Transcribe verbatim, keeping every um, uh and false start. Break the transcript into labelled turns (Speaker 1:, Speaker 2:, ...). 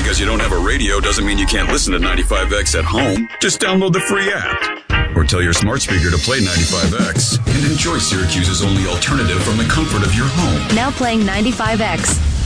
Speaker 1: because you don't have a radio doesn't mean you can't listen to ninety-five X at home. Just download the free app. Or tell your smart speaker to play ninety-five X and enjoy Syracuse's only alternative from the comfort of your home.
Speaker 2: Now playing ninety-five X.